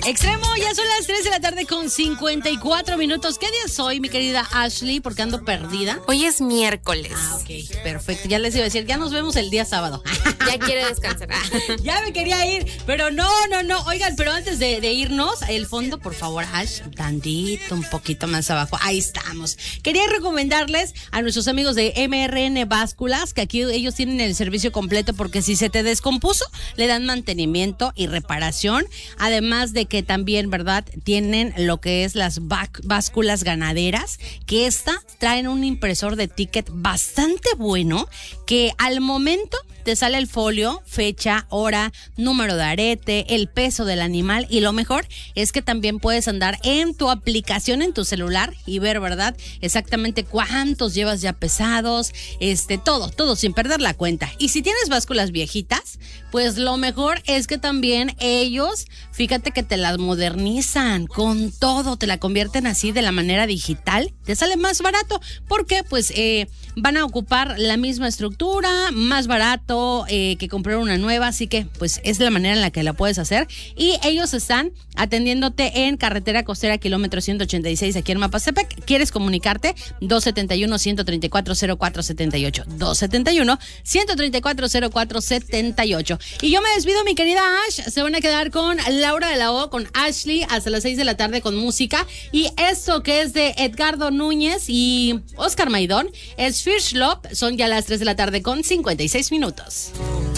Extremo, ya son las 3 de la tarde con 54 minutos. ¿Qué día es hoy, mi querida Ashley? Porque ando perdida. Hoy es miércoles. Ok, perfecto. Ya les iba a decir, ya nos vemos el día sábado. Ya quiere descansar. Ya me quería ir, pero no. Oigan, pero antes de irnos, el fondo, por favor, Ash, tantito, un poquito más abajo. Ahí estamos. Quería recomendarles a nuestros amigos de MRN Básculas, que aquí ellos tienen el servicio completo, porque si se te descompuso, le dan mantenimiento y reparación. Además de que también, ¿verdad?, tienen lo que es las básculas ganaderas, que traen un impresor de ticket bastante bueno, que al momento te sale el folio, fecha, hora, número de arete, el peso del animal, y lo mejor es que también puedes andar en tu aplicación en tu celular y ver, ¿verdad?, exactamente cuántos llevas ya pesados, todo sin perder la cuenta. Y si tienes básculas viejitas, pues lo mejor es que también ellos, fíjate que te las modernizan con todo, te la convierten así de la manera digital, te sale más barato, porque pues van a ocupar la misma estructura, más barato que comprar una nueva, así que pues es la manera en la que la puedes hacer. Y ellos están atendiéndote en carretera costera kilómetro 186 aquí en Mapastepec. ¿Quieres comunicarte? 271-134-0478 271-134-0478. Y yo me despido, mi querida Ash. Se van a quedar con Laura de la O, con Ashley hasta las 6 de la tarde con música, y esto que es de Edgardo Núñez y Oscar Maidón es First Love. Son ya las 3 de la tarde con 56 minutos.